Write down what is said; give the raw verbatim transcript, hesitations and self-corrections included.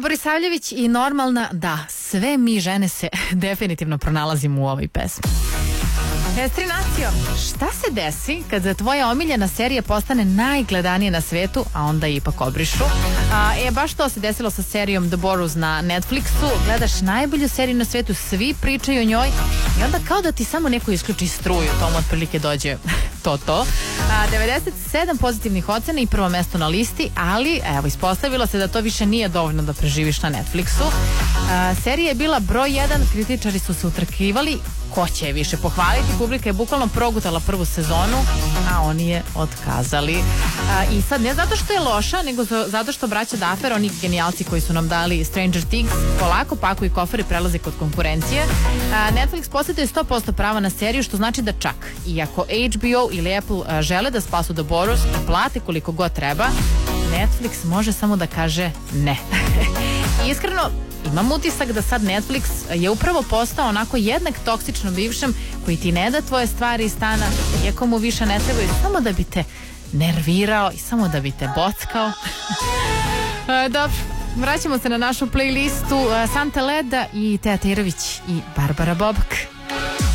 Borisavljević i Normalna, da, sve mi žene se definitivno pronalazimo u ovoj pesmi. Estrinacio, šta se desi kada tvoja omiljena serija postane najgledanija na svetu, a onda ipak obrišu? A, e, baš to se desilo sa serijom The Boros na Netflixu. Gledaš najbolju seriju na svetu, svi pričaju o njoj i onda kao da ti samo neko isključi struju, tomu otprilike dođe to to. A, devedeset sedam pozitivnih ocena i prvo mesto na listi, ali evo, ispostavilo se da to više nije dovoljno da preživiš na Netflixu. A, serija je bila broj jedan, kritičari su se utrkivali ko će je više pohvaliti, publika je bukvalno progutala prvu sezonu, a oni je otkazali. A, I sad ne zato što je loša, nego zato što braća Duffer, oni genijalci koji su nam dali Stranger Things, polako pakuju kofere i prelaze kod konkurencije. A, Netflix posjeduje sto posto prava na seriju, što znači da čak i ako H B O ili Apple a, žele da spasu The Boros i plate koliko god treba, Netflix može samo da kaže ne. I iskreno, imam utisak da sad Netflix je upravo postao onako jednak toksično bivšem koji ti ne da tvoje stvari iz stana, iako mu više ne trebaju, samo da bi te nervirao i samo da bi te bockao. Dobro, vraćamo se na našu playlistu Santa Leda i Teja Terović i Barbara Bobak.